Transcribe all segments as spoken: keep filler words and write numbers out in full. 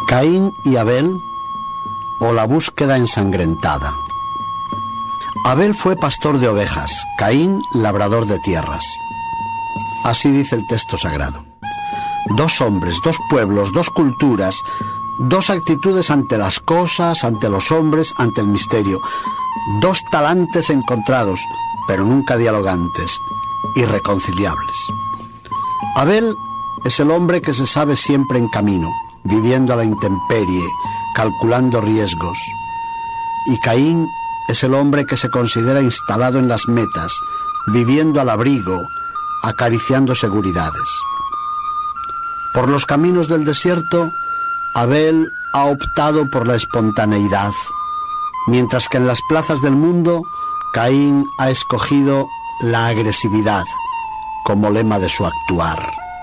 Caín y Abel, o la búsqueda ensangrentada. Abel fue pastor de ovejas, Caín labrador de tierras. Así dice el texto sagrado. Dos hombres, dos pueblos, dos culturas, dos actitudes ante las cosas, ante los hombres, ante el misterio. Dos talantes encontrados, pero nunca dialogantes, irreconciliables. Abel es el hombre que se sabe siempre en camino, viviendo a la intemperie, calculando riesgos. Y Caín es el hombre que se considera instalado en las metas, viviendo al abrigo, acariciando seguridades. Por los caminos del desierto, Abel ha optado por la espontaneidad, mientras que en las plazas del mundo, Caín ha escogido la agresividad como lema de su actuar.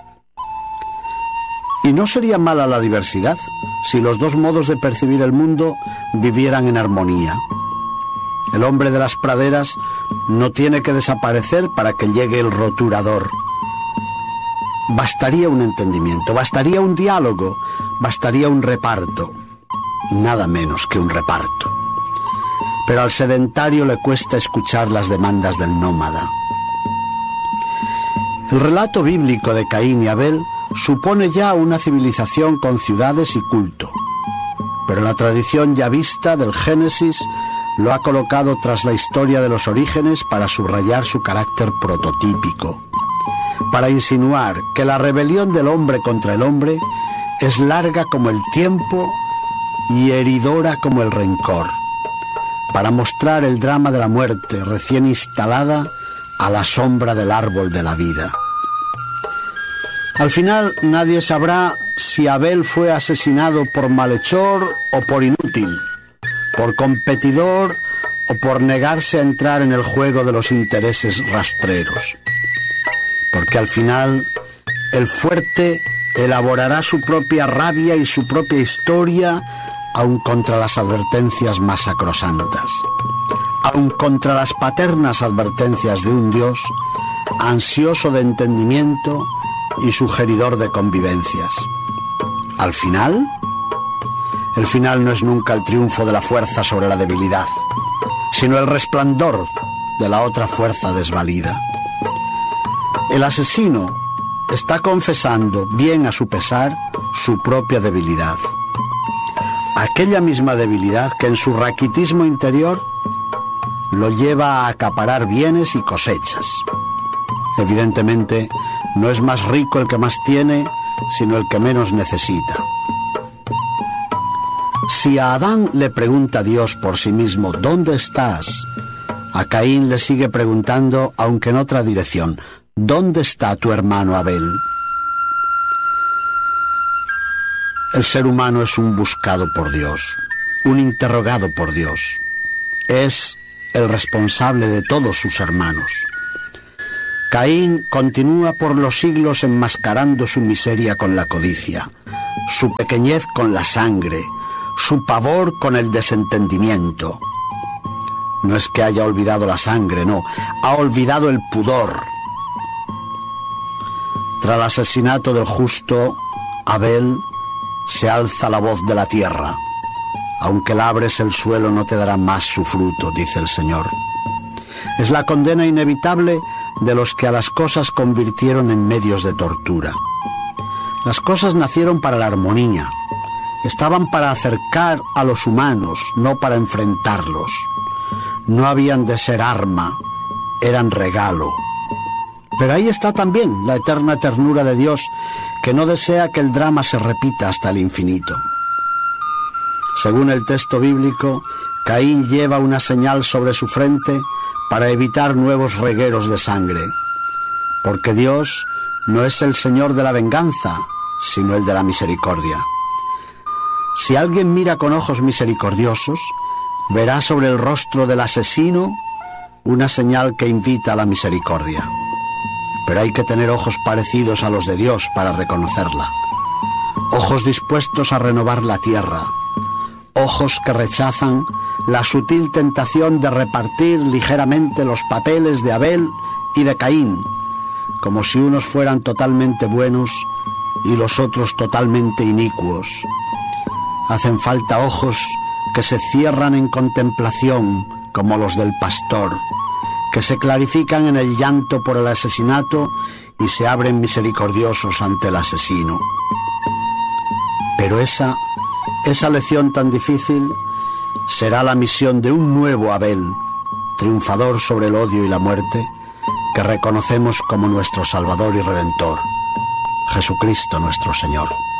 Y no sería mala la diversidad si los dos modos de percibir el mundo vivieran en armonía. El hombre de las praderas no tiene que desaparecer para que llegue el roturador. Bastaría un entendimiento, bastaría un diálogo, bastaría un reparto, nada menos que un reparto. Pero al sedentario le cuesta escuchar las demandas del nómada. El relato bíblico de Caín y Abel supone ya una civilización con ciudades y culto, pero la tradición ya vista del Génesis lo ha colocado tras la historia de los orígenes para subrayar su carácter prototípico, para insinuar que la rebelión del hombre contra el hombre es larga como el tiempo y heridora como el rencor, para mostrar el drama de la muerte recién instalada a la sombra del árbol de la vida. Al final nadie sabrá si Abel fue asesinado por malhechor o por inútil, por competidor o por negarse a entrar en el juego de los intereses rastreros. Porque al final el fuerte elaborará su propia rabia y su propia historia, aun contra las advertencias más sacrosantas, aun contra las paternas advertencias de un Dios ansioso de entendimiento y sugeridor de convivencias. Al final, el final no es nunca el triunfo de la fuerza sobre la debilidad, sino el resplandor de la otra fuerza desvalida. El asesino está confesando, bien a su pesar, su propia debilidad. Aquella misma debilidad que en su raquitismo interior lo lleva a acaparar bienes y cosechas. Evidentemente, no es más rico el que más tiene, sino el que menos necesita. Si a Adán le pregunta a Dios por sí mismo, ¿dónde estás?, a Caín le sigue preguntando, aunque en otra dirección, ¿dónde está tu hermano Abel? El ser humano es un buscado por Dios, un interrogado por Dios. Es el responsable de todos sus hermanos. Caín continúa por los siglos enmascarando su miseria con la codicia, su pequeñez con la sangre, su pavor con el desentendimiento. No es que haya olvidado la sangre, no, ha olvidado el pudor. Tras el asesinato del justo Abel, se alza la voz de la tierra. Aunque labres el suelo no te dará más su fruto, dice el Señor. Es la condena inevitable de los que a las cosas convirtieron en medios de tortura. Las cosas nacieron para la armonía, estaban para acercar a los humanos, no para enfrentarlos. No habían de ser arma, eran regalo. Pero ahí está también la eterna ternura de Dios, que no desea que el drama se repita hasta el infinito. Según el texto bíblico, Caín lleva una señal sobre su frente para evitar nuevos regueros de sangre, porque Dios no es el Señor de la venganza, sino el de la misericordia. Si alguien mira con ojos misericordiosos, verá sobre el rostro del asesino una señal que invita a la misericordia. Pero hay que tener ojos parecidos a los de Dios para reconocerla. Ojos dispuestos a renovar la tierra. Ojos que rechazan la sutil tentación de repartir ligeramente los papeles de Abel y de Caín, como si unos fueran totalmente buenos y los otros totalmente inicuos. Hacen falta ojos que se cierran en contemplación como los del pastor, que se clarifican en el llanto por el asesinato y se abren misericordiosos ante el asesino. Pero esa, esa lección tan difícil será la misión de un nuevo Abel, triunfador sobre el odio y la muerte, que reconocemos como nuestro Salvador y Redentor, Jesucristo nuestro Señor.